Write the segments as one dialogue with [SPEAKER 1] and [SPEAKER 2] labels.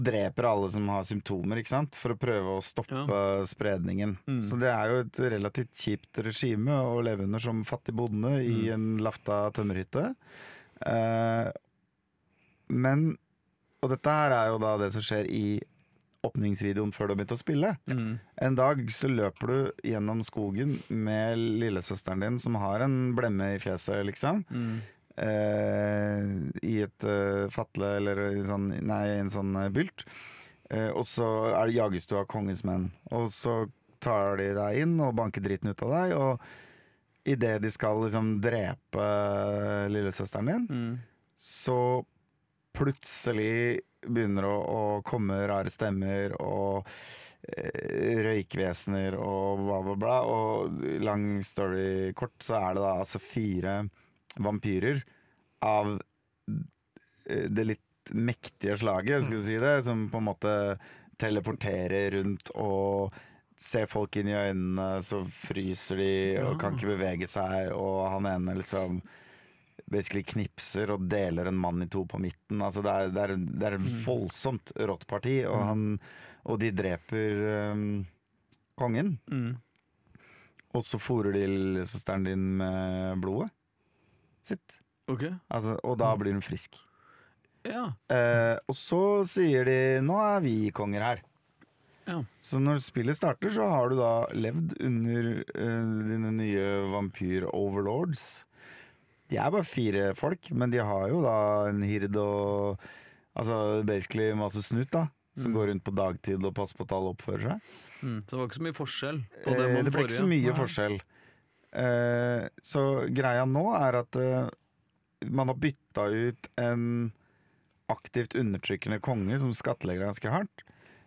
[SPEAKER 1] dreper alle som har symptomer, ikke sant? For å prøve å stoppe spredningen. Så det er jo et relativt kjipt regime å leve under som fattig bonde i en lafta tømmerhytte. Og dette her er jo da det som skjer i åpningsvideoen før du har begynt å spille. En dag så løper du gjennom skogen med lillesøsteren din som har en blemme i fjeset, liksom. I et fatle eller en sånn bylt, og så jages du av kongens menn, og så tar de deg inn og banker dritten ut av deg, og i det de skal liksom drepe lillesøsteren din, så plutselig begynner å komme rare stemmer og røykvesener og bla bla bla, og lang story kort så er det da altså 4 vampyrer av det litt mektige slaget, skal du si det, som på en måte teleporterer rundt og ser folk inn i øynene, så fryser de og kan ikke bevege seg, og han ene liksom basically knipser og deler en mann i 2 på midten. Altså det er et voldsomt rått parti, og de dreper kongen. Og så fôrer de søsteren din med blodet sitt. Altså, og da blir hun frisk. Og så sier de, nå er vi konger her. Så når spillet starter, så har du da levd under dine nye vampyr-overlords. De er bare 4 folk, men de har jo da en hird og altså basically masse snut da, som går rundt på dagtid og passer på at alle oppfører seg.
[SPEAKER 2] Så det var ikke så mye forskjell på det
[SPEAKER 1] det ble ikke så mye forskjell. Så greia nå er at man har bytta ut en aktivt undertrykkende konge som skattlegger ganske hardt,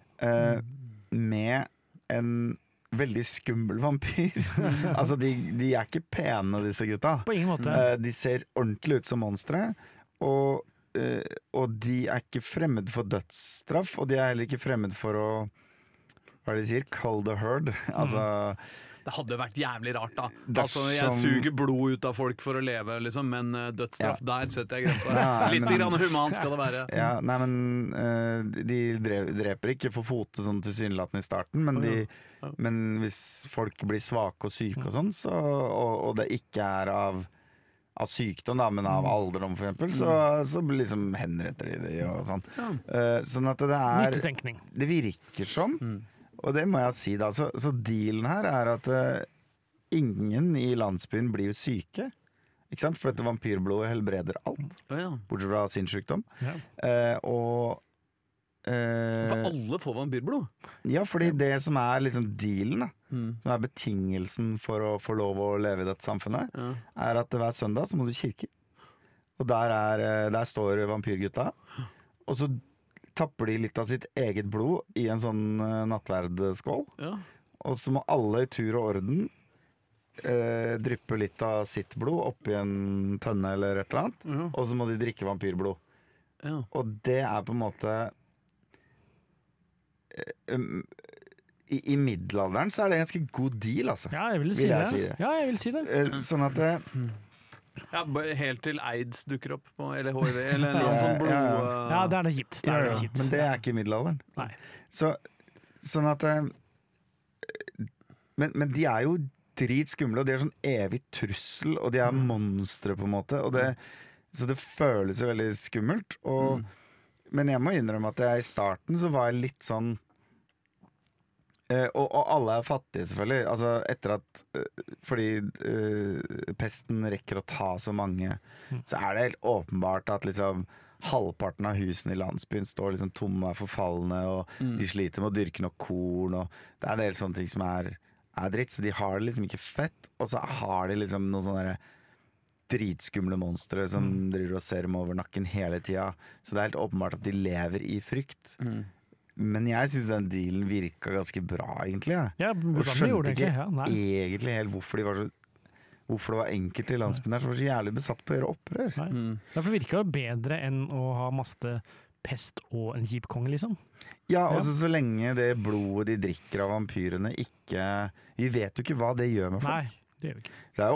[SPEAKER 1] med en veldig skummel vampyr. Altså de er ikke pene, disse gutta.
[SPEAKER 3] På ingen måte.
[SPEAKER 1] De ser ordentlig ut som monstre, og de er ikke fremmed for dødsstraff, og de er heller ikke fremmed for å, hva er det de sier? Cull the herd. Altså
[SPEAKER 2] det hadde vært jævlig rart da. Altså, jeg suger blod ut av folk for å leve, liksom, men dødsstraff, der setter jeg grensa. Litt grann humant skal det være.
[SPEAKER 1] Ja, nei, men de dreper ikke for fote sånn tilsynelatende i starten, men hvis folk blir svake og syke og sånn, og det ikke er av sykdom da, men av alderdom for eksempel, så liksom henretter de og sånn. Sånn at det virker som, og det må jeg si da, så dealen her er at ingen i landsbyen blir jo syke, ikke sant? For dette vampyrblodet helbreder alt, bortsett fra sinnssykdom. Og
[SPEAKER 2] for alle får vampyrblod?
[SPEAKER 1] Ja, fordi det som er liksom dealen da, som er betingelsen for å få lov å leve i dette samfunnet, er at hver søndag så må du i kirke. Og der står vampyrgutta, og så tapper de litt av sitt eget blod i en sånn nattverdskål. Og så må alle i tur og orden dryppe litt av sitt blod oppi en tønne eller et eller annet, og så må de drikke vampyrblod. Og det er på en måte i middelalderen så er det en ganske god deal, altså.
[SPEAKER 3] Ja, jeg vil si det. Ja, jeg vil si det.
[SPEAKER 1] Sånn at
[SPEAKER 2] ja, helt til AIDS dukker opp på, eller HIV, eller noen sånn blod...
[SPEAKER 3] Ja, det er det kjipt.
[SPEAKER 1] Men det er ikke i middelalderen.
[SPEAKER 3] Nei.
[SPEAKER 1] Sånn at men de er jo dritskumle, og de er sånn evig trussel, og de er monstre på en måte, og så det føles jo veldig skummelt, men jeg må innrømme at i starten så var jeg litt sånn og alle er fattige selvfølgelig, altså etter at fordi pesten rekker å ta så mange, så er det helt åpenbart at liksom halvparten av husene i landsbyen står liksom tomme og forfallende, og de sliter med å dyrke nok korn, og det er en del sånne ting som er dritt, så de har det liksom ikke fett, og så har de liksom noen sånne dritskumle monstre som driver og ser dem over nakken hele tida, så det er helt åpenbart at de lever i frykt. Men jeg synes den dealen virka ganske bra egentlig, og skjønte ikke egentlig helt hvorfor det var enkelte i landsbyen der som var så jævlig besatt på å gjøre opprør.
[SPEAKER 3] Derfor virker det bedre enn å ha masse pest og en kjip konge, liksom.
[SPEAKER 1] Ja, altså så lenge det blodet de drikker av vampyrene ikke... Vi vet jo ikke hva det gjør med folk.
[SPEAKER 3] Nei, det gjør vi ikke.
[SPEAKER 1] Så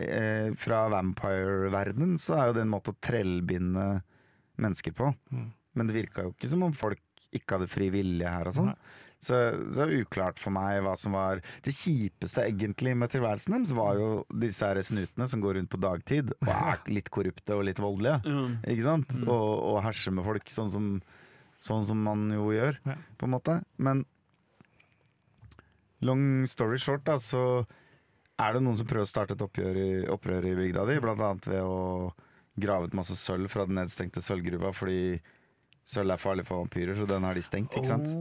[SPEAKER 1] fra vampire-verdenen så er jo det en måte å trellbinde mennesker på. men det virka jo ikke som om folk ikke hadde fri vilje her og sånn. Så det var uklart for meg hva som var det kjipeste egentlig med tilværelsen deres, var jo disse her snutene som går rundt på dagtid og er litt korrupte og litt voldelige, ikke sant? Og herser med folk sånn som man jo gjør, på en måte. Men long story short, da, så er det noen som prøver å starte et opprør i bygda di, blant annet ved å grave ut masse sølv fra den nedstengte sølvgruva, fordi sølv er farlig for vampyrer, så den har de stengt, ikke sant?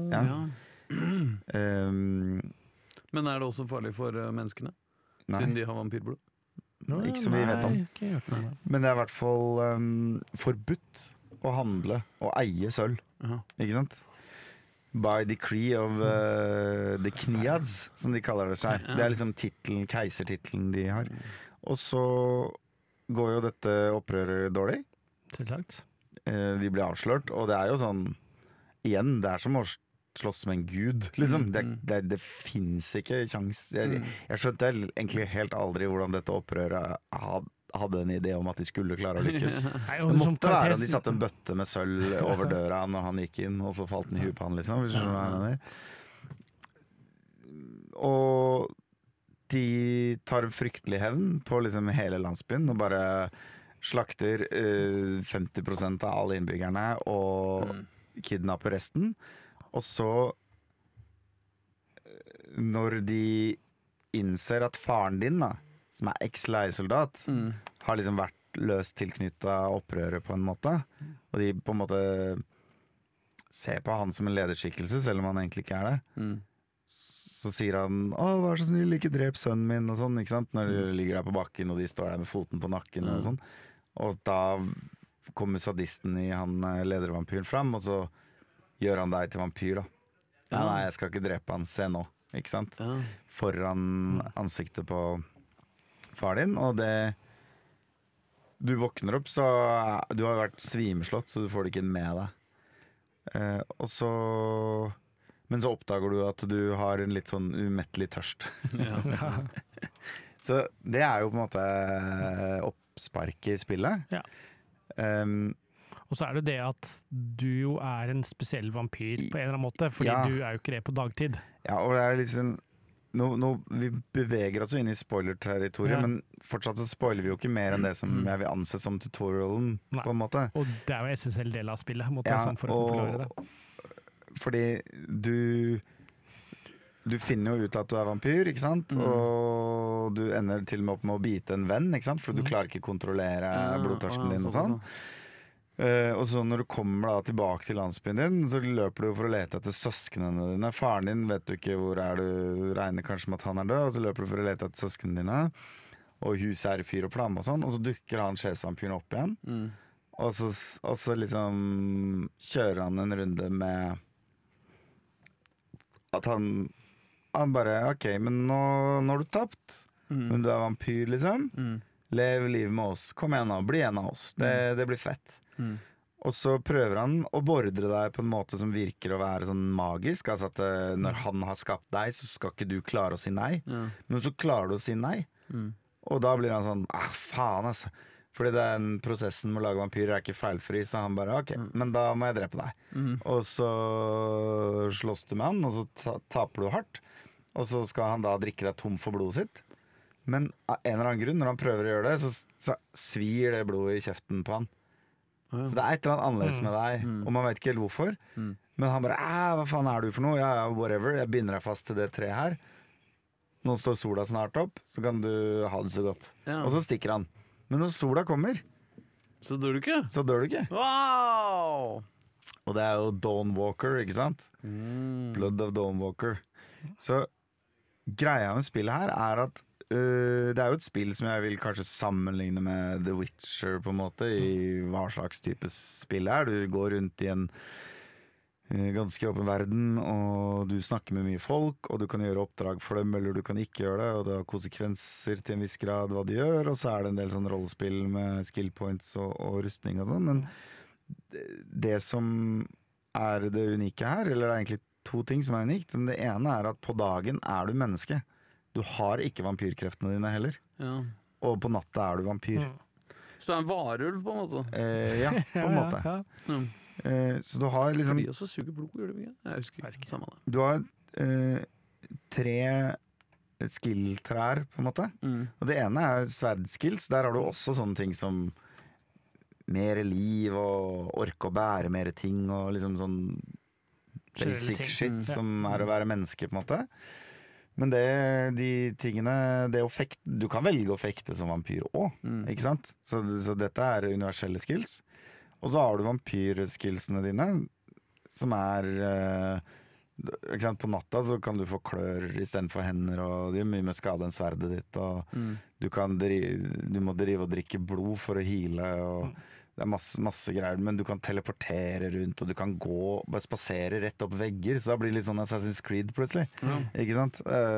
[SPEAKER 2] Men er det også farlig for menneskene?
[SPEAKER 1] Nei.
[SPEAKER 2] Siden de har vampyrblod?
[SPEAKER 1] Ikke som vi vet om. Men det er i hvert fall forbudt å handle og eie sølv, ikke sant? By decree of the Kniads, som de kaller det seg. Det er liksom keisertittelen de har. Og så går jo dette opprøret dårlig.
[SPEAKER 3] Selvsagt.
[SPEAKER 1] De blir avslørt, og det er jo sånn igjen, det er som å slåss med en gud, liksom. Det finnes ikke sjans. Jeg skjønte egentlig helt aldri hvordan dette opprøret hadde en idé om at de skulle klare å lykkes. Det måtte være at de satte en bøtte med sølv over døra når han gikk inn, og så falt den i huet på han, liksom. Hvis du skjønner hva jeg mener. Og de tar en fryktelig hevn på liksom hele landsbyen og bare slakter 50% av alle innbyggerne og kidnapper resten. Og så, når de innser at faren din, da, som er eks-leiesoldat, har liksom vært løst tilknyttet opprøret på en måte, og de på en måte ser på han som en lederskikkelse, selv om han egentlig ikke er det, så sier han 'Å, vær så snill, ikke drep sønnen min', og sånn, ikke sant? Når de ligger der på bakken, og de står der med foten på nakken og sånn. Og da kommer sadisten i han ledervampyren fram, og så gjør han deg til vampyr, da. Nei, jeg skal ikke drepe han, se nå, ikke sant? Foran ansiktet på far din, og det du våkner opp, så du har vært svimeslått, så du får det ikke med deg. Og så men så oppdager du at du har en litt sånn umettelig tørst. Så det er jo på en måte oppspark i spillet.
[SPEAKER 3] Og så er det det at du jo er en spesiell vampyr på en eller annen måte, fordi du er jo ikke det på dagtid. Ja,
[SPEAKER 1] og det er liksom nå vi beveger oss inn i spoiler-territoriet, men fortsatt så spoiler vi jo ikke mer enn det som jeg vil anse som tutorialen, på en måte.
[SPEAKER 3] Og det er jo essensiell del av spillet, sånn for å forklare det.
[SPEAKER 1] Fordi du finner jo ut at du er vampyr, ikke sant? Og du ender til og med opp med å bite en venn, ikke sant? For du klarer ikke å kontrollere blodtørsten din og sånn. Og så når du kommer da tilbake til landsbyen din, så løper du for å lete etter søsknene dine. Faren din vet du ikke hvor er, du regner kanskje med at han er død, og så løper du for å lete etter søsknene dine. Og huset er i fyr og flamme og sånn, og så dukker han sjefsvampyren opp igjen. Og så liksom kjører han en runde med at han bare ok, men nå har du tapt. Men du er vampyr, liksom. Lev livet med oss. Kom igjen nå, bli en av oss. Det blir fett. Og så prøver han å bordre deg på en måte som virker å være sånn magisk. Altså at når han har skapt deg, så skal ikke du klare å si nei. Men så klarer du å si nei. Og da blir han sånn faen, altså. Fordi den prosessen med å lage vampyrer er ikke feilfri, så han bare ok, men da må jeg drepe deg. Og så slåss du med han, og så taper du hardt. Og så skal han da drikke deg tom for blodet sitt. Men av en eller annen grunn, når han prøver å gjøre det, så svir det blodet i kjeften på han. Så det er et eller annet annerledes med deg, og man vet ikke helt hvorfor. Men han bare hva faen er du for noe? Ja, whatever, jeg binder deg fast til det treet her. Nå står sola snart opp, så kan du ha det så godt. Og så stikker han. Men når sola kommer,
[SPEAKER 2] så dør du ikke.
[SPEAKER 1] Wow! Og det er jo Dawnwalker, ikke sant? Blood of Dawnwalker. Så greia med spillet her er at det er jo et spill som jeg vil kanskje sammenligne med The Witcher, på en måte, i hva slags type spill det er. Du går rundt i en ganske åpen verden, og du snakker med mye folk, og du kan gjøre oppdrag for dem, eller du kan ikke gjøre det, og det har konsekvenser til en viss grad hva du gjør, og så er det en del sånn rollespill med skill points og rustning og sånn, men det som er det unike her, eller det er egentlig to ting som er unikt, men det ene er at på dagen er du menneske. Du har ikke vampyrkreftene dine heller, og på natta er du vampyr.
[SPEAKER 2] Så du er en varulv på en måte?
[SPEAKER 1] Ja, på en måte. Så du har liksom
[SPEAKER 2] For de også suger blod, gjør de ikke? Jeg husker ikke. Samme det.
[SPEAKER 1] Du har 3 skill-trær, på en måte. Og det ene er sverdskills. Der har du også sånne ting som mer liv og orke å bære mer ting og liksom sånn basic shit som er å være menneske, på en måte. Men de tingene du kan velge å fekte som vampyr òg, ikke sant? Så dette er universelle skills. Og så har du vampyrskillsene dine, som er ikke sant? På natta så kan du få klør istedenfor hender, og det gjør mye med skade enn sverdet ditt. Og du må drive og drikke blod for å heale. Og det er masse greier, men du kan teleportere rundt, og du kan bare spasere rett opp vegger, så da blir det litt sånn Assassin's Creed plutselig. Ikke sant?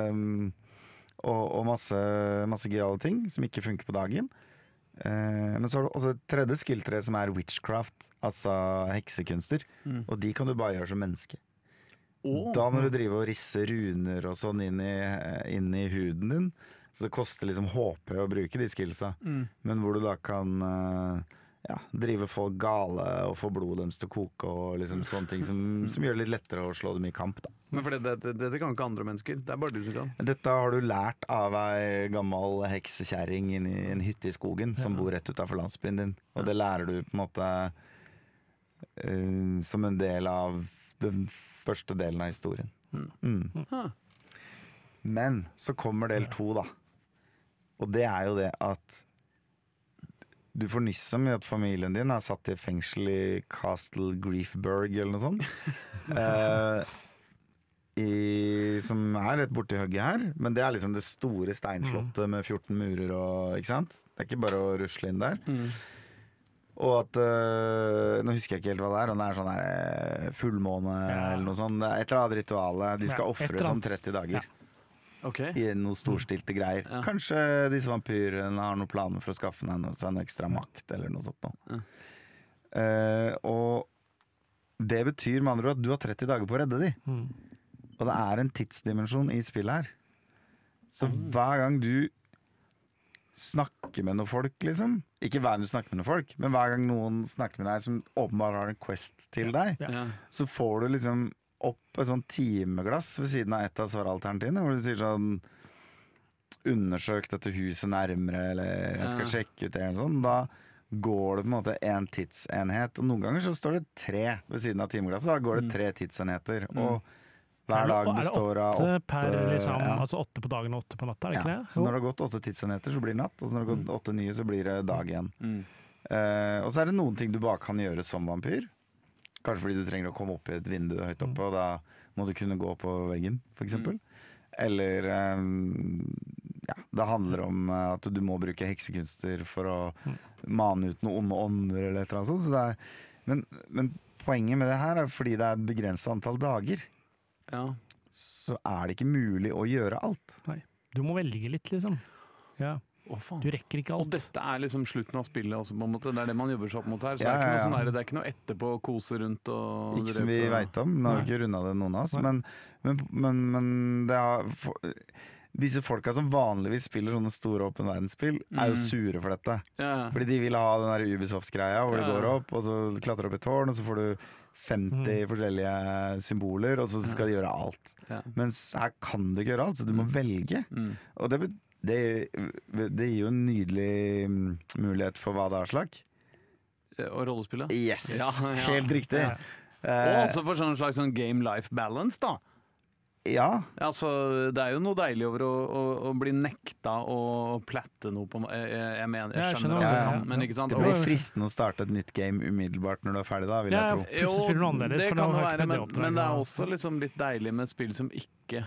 [SPEAKER 1] Og masse gøyale ting som ikke funker på dagen. Men så har du også et tredje skill-tre som er witchcraft, altså heksekunster. Og de kan du bare gjøre som menneske. Da må du drive og risse runer og sånn inn i huden din. Så det koster liksom HP å bruke de skillsa. Men hvor du da kan drive folk gale og få blodet deres til å koke og liksom sånne ting som gjør det litt lettere å slå dem i kamp, da. Men
[SPEAKER 2] for dette kan ikke andre mennesker, det er bare du som kan.
[SPEAKER 1] Dette har du lært av ei gammel heksekjerring inne i en hytte i skogen som bor rett utenfor landsbyen din, og det lærer du på en måte som en del av den første delen av historien. Men så kommer del 2, da, og det er jo det at du får nyss om at familien din er satt i fengsel i Castle Griefburg eller noe sånt. Som er rett borti hugget her. Men det er liksom det store steinslottet med 14 murer og, ikke sant? Det er ikke bare å rusle inn der. Og at nå husker jeg ikke helt hva det er. Og det er sånn der fullmåne eller noe sånt. Det er et eller annet rituale. De skal ofres om 30 dager. I noen storstilte greier. Kanskje disse vampyrene har noen planer for å skaffe deg noe ekstra makt eller noe sånt nå. Og det betyr med andre ord at du har 30 dager på å redde de. Og det er en tidsdimensjon i spillet her. Så hver gang du snakker med noen folk, liksom, ikke hver gang du snakker med noen folk, men hver gang noen snakker med deg som åpenbart har en quest til deg, så får du liksom opp et sånn timeglass ved siden av et av svaralternativene, hvor du sier sånn undersøk dette huset nærmere, eller jeg skal sjekke ut det, eller sånn. Da går det på en måte en tidsenhet, og noen ganger så står det 3 ved siden av timeglasset, da går det 3 tidsenheter, og hver dag består av 8
[SPEAKER 3] per, liksom, altså 8 på dagen og 8 på natta, er det ikke det?
[SPEAKER 1] Så når det har gått 8 tidsenheter så blir det natt, og så når det har gått 8 nye så blir det dag igjen. Og så er det noen ting du bare kan gjøre som vampyr. Kanskje fordi du trenger å komme opp i et vindu høyt oppe, og da må du kunne gå på veggen, for eksempel. Eller det handler om at du må bruke heksekunster for å mane ut noen onde ånder eller et eller annet sånt. Så det er, men poenget med det her er fordi det er et begrenset antall dager, så er det ikke mulig å gjøre alt.
[SPEAKER 3] Nei, du må velge litt, liksom. Du rekker ikke alt.
[SPEAKER 2] Og dette er liksom slutten av spillet også, på en måte. Det er det man jobber seg opp mot her. Så det er ikke noe sånn det er ikke noe etterpå å kose rundt og
[SPEAKER 1] ikke som vi vet om. Nå har vi ikke rundet det noen av oss. Men det er disse folka som vanligvis spiller sånne store åpen verdensspill, er jo sure for dette. Fordi de vil ha den der Ubisoft-greia hvor det går opp, og så klatrer opp i tårn, og så får du 50 forskjellige symboler, og så skal de gjøre alt. Mens her kan du ikke gjøre alt, så du må velge. Og det gir jo en nydelig mulighet for hva det er slag.
[SPEAKER 2] Og rollespillet?
[SPEAKER 1] Yes, helt riktig.
[SPEAKER 2] Og også for sånn slags sånn game-life balance, da.
[SPEAKER 1] Ja.
[SPEAKER 2] Altså, det er jo noe deilig over å bli nekta å platte noe på jeg skjønner at du kan, men ikke sant?
[SPEAKER 1] Det blir fristende å starte et nytt game umiddelbart når du er ferdig da, vil jeg tro.
[SPEAKER 2] Jo, det kan det være, men det er også liksom litt deilig med et spill som ikke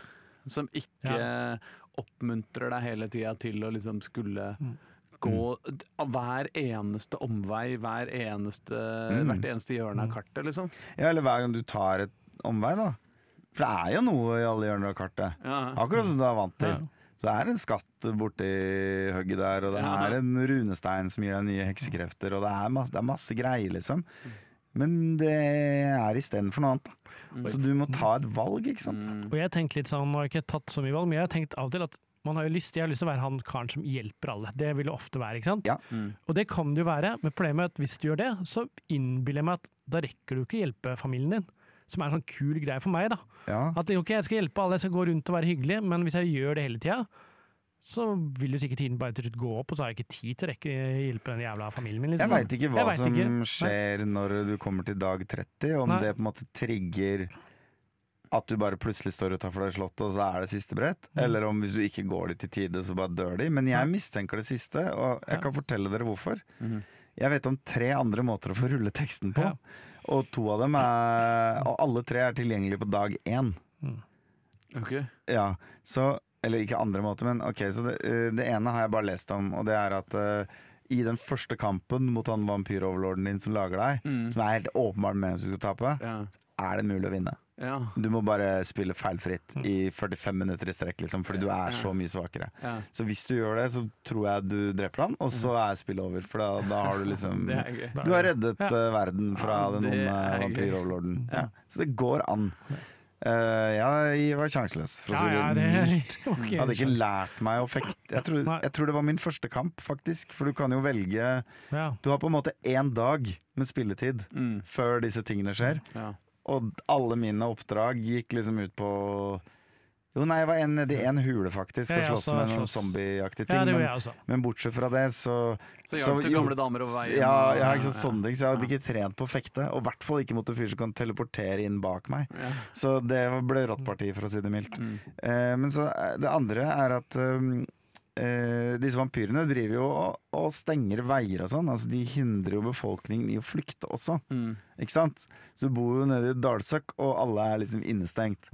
[SPEAKER 2] oppmuntrer deg hele tida til å liksom skulle gå hver eneste omvei, hvert eneste hjørne av kartet, liksom.
[SPEAKER 1] Ja, eller hver gang du tar et omvei, da. For det er jo noe i alle hjørner av kartet. Akkurat som du er vant til. Så det er en skatt borti hugget der, og det er en runestein som gir deg nye heksekrefter, og det er masse greier, liksom. Men det er istedenfor noe annet. Så du må ta et valg, ikke sant?
[SPEAKER 3] Og jeg har tenkt litt sånn, nå har jeg ikke tatt så mye valg, men jeg har tenkt av og til at jeg har lyst til å være han karen som hjelper alle. Det vil det ofte være, ikke sant?
[SPEAKER 1] Ja.
[SPEAKER 3] Og det kan det jo være, men problemet er at hvis du gjør det, så innbiller jeg meg at da rekker du ikke hjelpe familien din. Som en sånn kul greie for meg, da.
[SPEAKER 1] Ja.
[SPEAKER 3] At ok, jeg skal hjelpe alle, jeg skal gå rundt og være hyggelig, men hvis jeg gjør det hele tida, så vil jo sikkert tiden bare til slutt gå opp, og så har jeg ikke tid til å rekke hjelpe den jævla familien min. Liksom.
[SPEAKER 1] Jeg vet ikke hva som skjer når du kommer til dag 30, om det på en måte trigger at du bare plutselig står utenfor det slottet, og så er det siste brett, eller om hvis du ikke går dit i tide, så bare dør de. Men jeg mistenker det siste, og jeg kan fortelle dere hvorfor. Jeg vet om 3 andre måter å få rulleteksten på, og 2 av dem og alle 3 er tilgjengelige på dag 1.
[SPEAKER 2] Ok.
[SPEAKER 1] Ja, så eller ikke andre måter, men ok, så det ene har jeg bare lest om, og det er at i den første kampen mot han vampyroverlorden din som lager deg, som er helt åpenbart med at du skal tape, er det mulig å vinne.
[SPEAKER 2] Ja.
[SPEAKER 1] Du må bare spille feilfritt i 45 minutter i strekk, liksom, fordi du er så mye svakere. Så hvis du gjør det, så tror jeg du dreper han, og så er spillet over, for da har du liksom du har reddet verden fra den onde vampyroverlorden. Ja. Så det går an. Jeg var sjanseløs, for å si det mildt. Jeg hadde ikke lært meg å fekte. Jeg tror det var min første kamp, faktisk. For du kan jo velge Du har på en måte 1 dag med spilletid før disse tingene skjer. Og alle mine oppdrag gikk liksom ut på jeg var nede i en hule faktisk og slåss med noen zombieaktige ting. Men bortsett fra det så
[SPEAKER 2] hjalp du gamle damer over veien.
[SPEAKER 1] Ja, ikke sånne ting. Så jeg hadde ikke trent på å fekte. Og i hvert fall ikke mot en fyr som kan teleportere inn bak meg. Så det ble rått parti, for å si det mildt. Men så det andre er at disse vampyrene driver jo og stenger veier og sånn. Altså de hindrer jo befolkningen i å flykte også. Ikke sant? Så du bor jo nede i Dalsøk, og alle er liksom innestengt.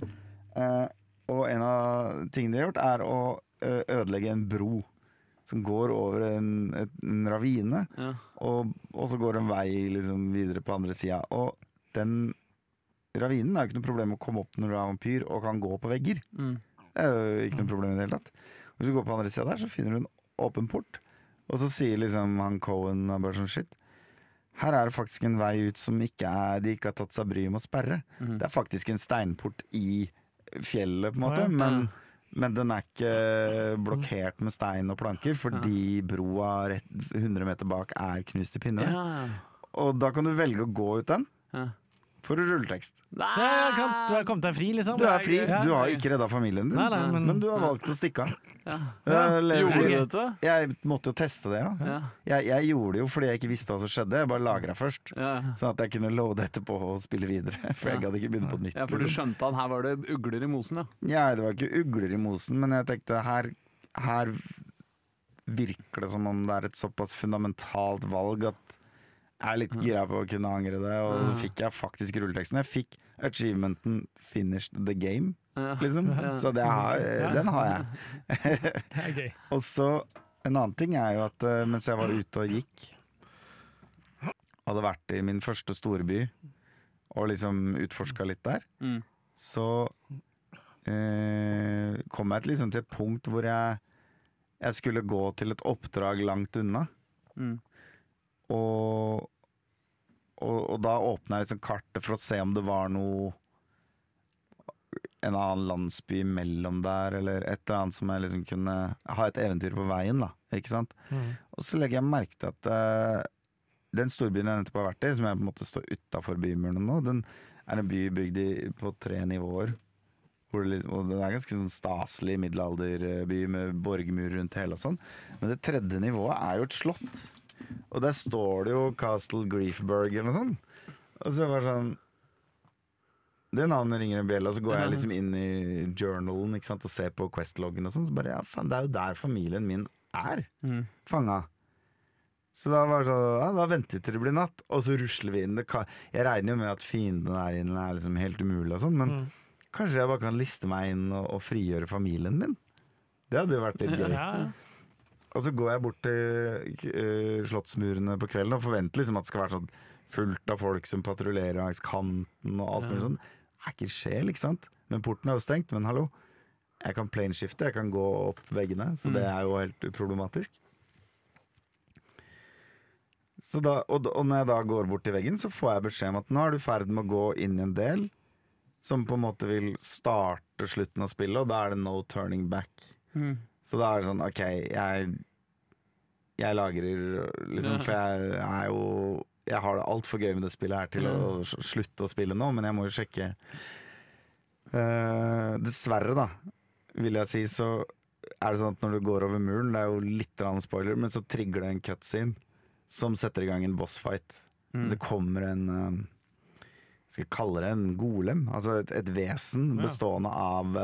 [SPEAKER 1] Og en av tingene de har gjort er å ødelegge en bro som går over en ravine, og så går en vei liksom videre på andre siden. Og den ravinen er jo ikke noe problem å komme opp når du er vampyr og kan gå på vegger. Det er jo ikke noe problem i det hele tatt. Hvis du går på andre siden der, så finner du en åpen port, og så sier liksom han Cohen bare sånn shit. Her er det faktisk en vei ut som de ikke har tatt seg bry om å sperre. Det er faktisk en steinport i fjellet på en måte, men den er ikke blokkert med stein og planker, fordi broa 100 meter bak er knust i pinne. Og da kan du velge å gå ut den for rulletekst.
[SPEAKER 3] Du har kommet deg fri, liksom.
[SPEAKER 1] Du er fri, du har ikke reddet familien din, men du har valgt å stikke av.
[SPEAKER 2] Gjorde du dette?
[SPEAKER 1] Jeg måtte jo teste det, Jeg gjorde det jo fordi jeg ikke visste hva som skjedde. Jeg bare lagret først, sånn at jeg kunne love det etterpå og spille videre. For jeg hadde ikke begynt på nytt.
[SPEAKER 2] Ja, for du skjønte at her var det ugler i mosen,
[SPEAKER 1] Ja, det var ikke ugler i mosen, men jeg tenkte her virker det som om det er et såpass fundamentalt valg at jeg er litt gira på å kunne angre det, og så fikk jeg faktisk rulleteksten. Jeg fikk achievementen 'Finished the game', liksom. Så den har jeg. Og så en annen ting er jo at mens jeg var ute og gikk, hadde vært i min første storby og liksom utforska litt der, så kom jeg liksom til et punkt hvor jeg skulle gå til et oppdrag langt unna. Og da åpnet jeg liksom kartet for å se om det var en annen landsby mellom der, eller et eller annet som jeg liksom kunne ha et eventyr på veien, da, ikke sant? Og så legger jeg merke til at den storbyen jeg nettopp har vært i, som jeg på en måte står utenfor bymurene nå, den er en by bygd på 3 nivåer, og det er ganske sånn staselig middelalderby med borgmur rundt hele og sånn, men det 3. nivået er jo et slott. Og der står det jo Castle Griefburg eller noe sånt. Og så var det sånn det navnet ringer en bjelle, og så går jeg liksom inn i journalen, ikke sant, og ser på Quest-loggen og sånn. Så bare, faen, det er jo der familien min er fanga. Så da var det sånn, da venter vi til det blir natt, og så rusler vi inn. Jeg regner jo med at fienden der inne er liksom helt umulig og sånn, men kanskje jeg bare kan liste meg inn og frigjøre familien min. Det hadde jo vært litt gøy. Og så går jeg bort til slottsmurene på kvelden og forventer liksom at det skal være sånn fullt av folk som patruljerer langs kanten og alt mulig sånn. Det er ikke sjel, ikke sant? Men porten er jo stengt, men hallo. Jeg kan planeskifte, jeg kan gå opp veggene, så det er jo helt uproblematisk. Så og når jeg da går bort til veggen, så får jeg beskjed om at nå er du ferdig med å gå inn i en del som på en måte vil starte slutten av spillet, og da er det no turning back. Så da er det sånn, ok, jeg lagrer liksom, for jeg er jo jeg har det alt for gøy med det spillet her til å slutte å spille nå, men jeg må jo sjekke. Dessverre da, vil jeg si, så er det sånn at når du går over muren, det er jo litt spoiler, men så trigger det en cutscene som setter i gang en bossfight. Det kommer en skal jeg kalle det en golem, altså et vesen bestående av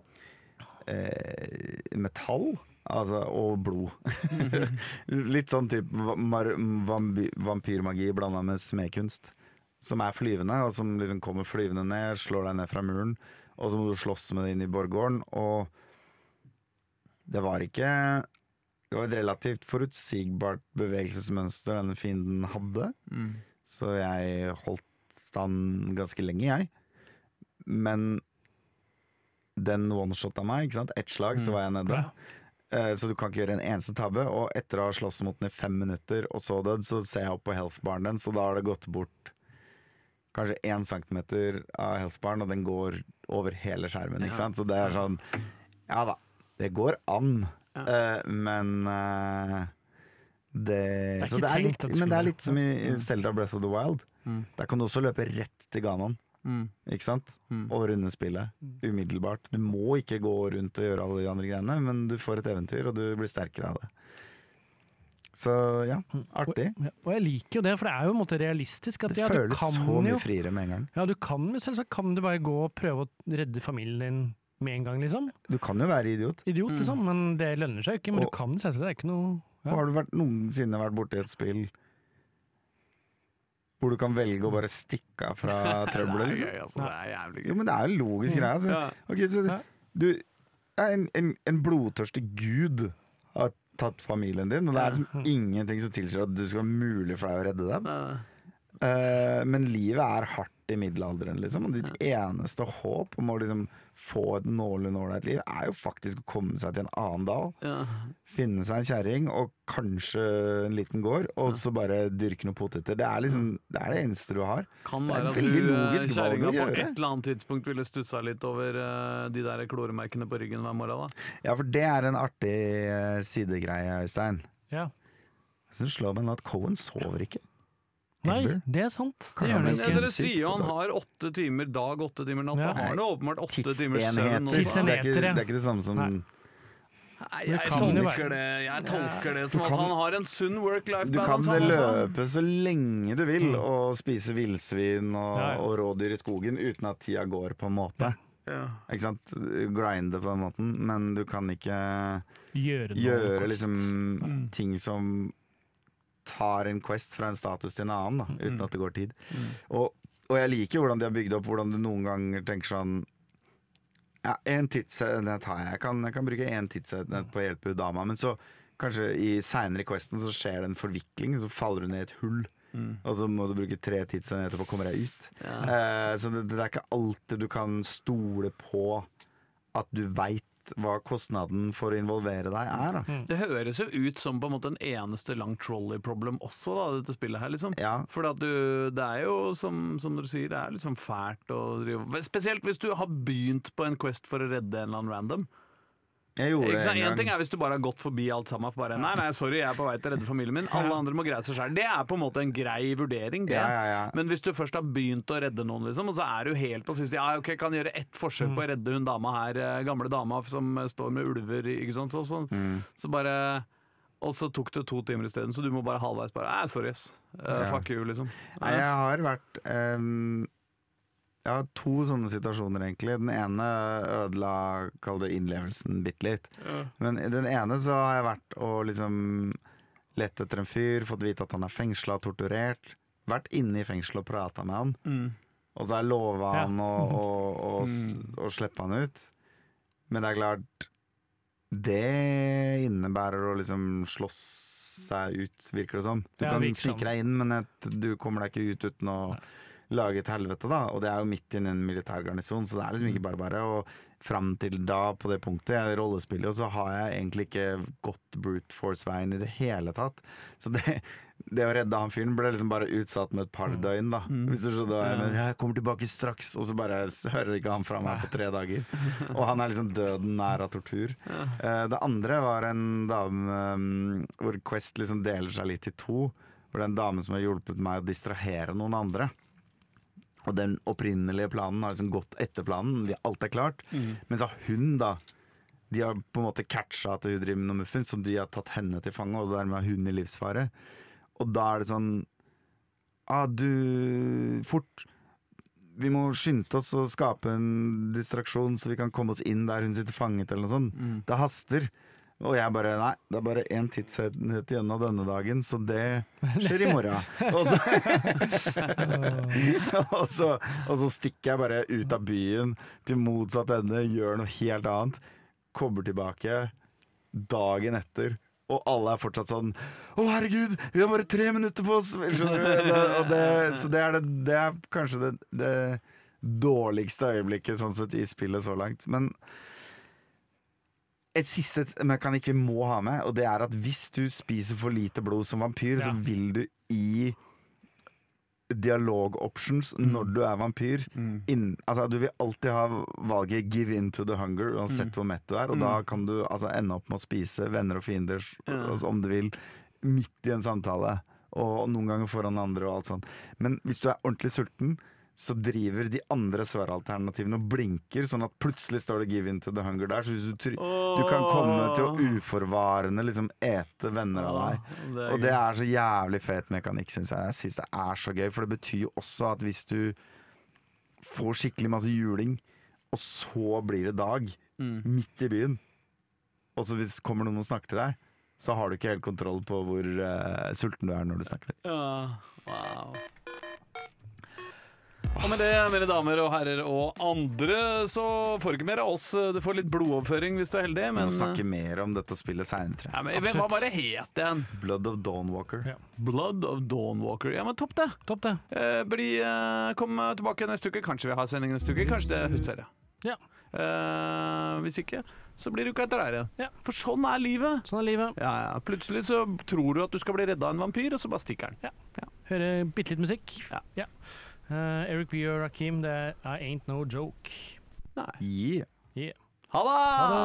[SPEAKER 1] metall, altså, og blod. Litt sånn type vampyrmagi blandet med smedkunst, som er flyvende, og som liksom kommer flyvende ned, slår deg ned fra muren, og så må du slåss med det inn i borggården, og det var et relativt forutsigbart bevegelsesmønster denne fienden hadde, så jeg holdt stand ganske lenge, jeg. Men den one-shot av meg, ikke sant? Et slag, så var jeg nede. Så du kan ikke gjøre en eneste tabbe, og etter å ha slåss mot den i 5 minutter og så død, så ser jeg opp på health-baren den, så da har det gått bort kanskje 1 centimeter av health-baren, og den går over hele skjermen, ikke sant? Så det er sånn, ja da, det går an, men det er litt som i Zelda Breath of the Wild. Der kan du også løpe rett til Ganon. Ikke sant? Og runde spillet umiddelbart. Du må ikke gå rundt og gjøre alle de andre greiene, men du får et eventyr, og du blir sterkere av det. Så ja, artig.
[SPEAKER 3] Og jeg liker jo det, for det er jo en måte realistisk. At,
[SPEAKER 1] det føles så mye friere med en gang.
[SPEAKER 3] Ja, selvsagt kan du bare gå og prøve å redde familien din med en gang, liksom.
[SPEAKER 1] Du kan jo være idiot.
[SPEAKER 3] Liksom, men det lønner seg ikke. Men du kan selvsagt, det er ikke noe... Ja.
[SPEAKER 1] Har du noensinne vært borte i et spill hvor du kan velge å bare stikke av fra trøbbelet, liksom?
[SPEAKER 2] Altså, det er jævlig gøy.
[SPEAKER 1] Jo, men det er jo en logisk greie. Altså. Okay, så en blodtørstig gud har tatt familien din, og det er liksom ingenting som tilsier at du skal være mulig for deg å redde dem. Men livet er hardt i middelalderen, liksom, og ditt eneste håp om å liksom få et nålende ålreit liv er jo faktisk å komme seg til en annen dal, finne seg en kjerring og kanskje en liten gård, og så bare dyrke noen poteter. Det er liksom det eneste du har.
[SPEAKER 2] Kan være at du kjerringa på et eller annet tidspunkt ville stussa litt over de der kloremerkene på ryggen hver morgen, da.
[SPEAKER 1] Ja, for det er en artig sidegreie, Øystein.
[SPEAKER 3] Ja.
[SPEAKER 1] Jeg synes slår meg nå at Cohen sover ikke.
[SPEAKER 3] Nei, det er sant. Det gjør det ikke.
[SPEAKER 2] Dere sier jo han har 8 timer dag, 8 timer natt. Han har jo åpenbart 8 timer søvn.
[SPEAKER 3] Tidsenheter,
[SPEAKER 1] det er ikke det samme som...
[SPEAKER 2] Nei, jeg tolker det som at han har en sunn work-life balance.
[SPEAKER 1] Du kan løpe så lenge du vil og spise villsvin og rådyr i skogen uten at tida går, på en måte. Ikke sant? Grinde på den måten, men du kan ikke gjøre liksom ting som tar en quest fra en status til en annen, da, uten at det går tid. Og jeg liker hvordan de har bygd opp, hvordan du noen ganger tenker sånn, ja, en tidsenhet har jeg. Jeg kan bruke en tidsenhet på å hjelpe dama, men så kanskje i senere questen så skjer det en forvikling, så faller du ned i et hull, og så må du bruke 3 tidsenheter på å komme deg ut. Så det er ikke alltid du kan stole på at du vet hva kostnaden for å involvere deg er, da.
[SPEAKER 2] Det høres jo ut som på en måte en eneste lang trolley-problem også, da, dette spillet her, liksom. For at det er jo, som du sier, det er liksom fælt å drive. Spesielt hvis du har begynt på en quest for å redde en eller annen random.
[SPEAKER 1] Jeg gjorde det en gang.
[SPEAKER 2] En ting er hvis du bare har gått forbi alt sammen for bare, nei, sorry, jeg er på vei til å redde familien min. Alle andre må greie seg selv. Det er på en måte en grei vurdering, det. Men hvis du først har begynt å redde noen, liksom, og så er du helt på siste, ok, kan gjøre ett forsøk på å redde hun dama her, gamle dama som står med ulver, ikke sant, så bare, og så tok det 2 timer i stedet, så du må bare halvveis bare, sorry, fuck you, liksom.
[SPEAKER 1] Nei, jeg har vært... Jeg har 2 sånne situasjoner egentlig. Den ene ødela, kall det innlevelsen bitte litt. Men i den ene så har jeg vært og liksom lett etter en fyr, fått vite at han er fengslet, torturert, vært inne i fengsel og pratet med han. Og så har jeg lovet han å slippe han ut. Men det er klart, det innebærer å liksom slåss seg ut, virker det som. Du kan stikke deg inn, men du kommer deg ikke ut uten å lage et helvete, da. Og det er jo midt inne i en militærgarnison, så det er liksom ikke bare. Og fram til da, på det punktet, jeg rollespiller, og så har jeg egentlig ikke gått brute force-veien i det hele tatt. Så det å redde han fyren ble liksom bare utsatt med et par døgn, da. Hvis du skjønner hva jeg mener. Jeg kommer tilbake straks, og så bare hører ikke han fra meg på 3 dager. Og han er liksom døden nær av tortur. Det andre var en dame hvor Quest liksom deler seg litt i 2. Hvor det er en dame som har hjulpet meg å distrahere noen andre. Og den opprinnelige planen har liksom gått etter planen. Alt er klart. Men så har hun da de har på en måte catcha at hun driver med noe muffins, så de har tatt henne til fange, og dermed har hun i livsfare. Og da er det sånn fort vi må skynde oss å skape en distraksjon så vi kan komme oss inn der hun sitter fanget eller noe sånt. Det haster. Og jeg bare, nei, det er bare 1 tidsenhet igjen av denne dagen, så det skjer i morgen. Og så stikker jeg bare ut av byen til motsatt ende, gjør noe helt annet, kommer tilbake dagen etter, og alle er fortsatt sånn å herregud, vi har bare 3 minutter på oss! Så det er kanskje det dårligste øyeblikket sånn sett i spillet så langt. Men et siste mekanikk vi må ha med, og det er at hvis du spiser for lite blod som vampyr, så vil du i dialog-options når du er vampyr altså du vil alltid ha valget 'give in to the hunger', uansett hvor mett du er, og da kan du altså ende opp med å spise venner og fiender altså, om du vil, midt i en samtale, og noen ganger foran andre og alt sånt. Men hvis du er ordentlig sulten, så driver de andre svaralternativene og blinker, sånn at plutselig står det 'give in to the hunger' der, så hvis du kan komme til å uforvarende liksom ete venner av deg. Og det er så jævlig fet mekanikk, synes jeg. Jeg synes det er så gøy, for det betyr jo også at hvis du får skikkelig masse juling, og så blir det dag, midt i byen, og så hvis kommer noen og snakker til deg, så har du ikke helt kontroll på hvor sulten du er når du snakker.
[SPEAKER 2] Ja, wow. Og med det, mine damer og herrer og andre, så får du ikke mer av oss. Du får litt blodoverføring hvis du er heldig. Men
[SPEAKER 1] vi må snakke mer om dette spillet senere.
[SPEAKER 2] Ja, men hva bare het den?
[SPEAKER 1] Blood of Dawnwalker.
[SPEAKER 3] Ja.
[SPEAKER 2] Blood of Dawnwalker. Ja, men topp det. Kom tilbake neste uke. Kanskje vi har sending neste uke. Kanskje det er høstferie.
[SPEAKER 3] Ja.
[SPEAKER 2] Hvis ikke, så blir det uka etter der igjen.
[SPEAKER 3] Ja.
[SPEAKER 2] For sånn er livet.
[SPEAKER 3] Sånn er livet.
[SPEAKER 2] Ja. Plutselig så tror du at du skal bli redda av en vampyr, og så bare stikker den.
[SPEAKER 3] Ja. Hører bitte litt musikk.
[SPEAKER 2] Ja.
[SPEAKER 3] Eric B. og Rakim, det er I Ain't No Joke.
[SPEAKER 2] Nei.
[SPEAKER 1] Yeah.
[SPEAKER 3] Yeah.
[SPEAKER 2] Ha det!